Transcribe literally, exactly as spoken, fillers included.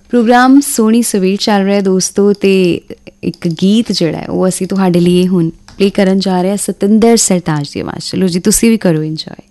Programme ਸੋਹਣੀ ਸਵੇਰ ਚੱਲ ਰਿਹਾ ਦੋਸਤੋ, ਅਤੇ ਇੱਕ ਗੀਤ ਜਿਹੜਾ ਉਹ ਅਸੀਂ ਤੁਹਾਡੇ ਲਈ ਹੁਣ ਪਲੇ ਕਰਨ ਜਾ ਰਹੇ ਹਾਂ ਸਤਿੰਦਰ ਸਰਤਾਜ ਦੀ ਆਵਾਜ਼। ਚਲੋ ਜੀ, ਤੁਸੀਂ ਵੀ ਕਰੋ ਇੰਜੋਏ।